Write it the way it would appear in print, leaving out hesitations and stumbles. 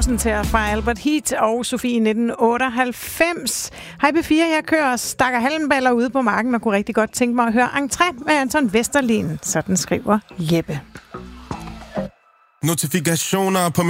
Thousand her fra Albert Heat og Sofie 1998. Hej P4, jeg kører stakker halmballer ude på marken og kunne rigtig godt tænke mig at høre Entré med Anton Vesterlin. Sådan skriver Jeppe. Notifikationer på